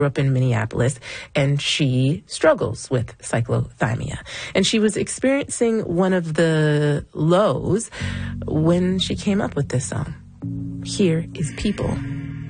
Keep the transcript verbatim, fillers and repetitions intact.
up in Minneapolis, and she struggles with cyclothymia. And she was experiencing one of the lows when she came up with this song. Here is People.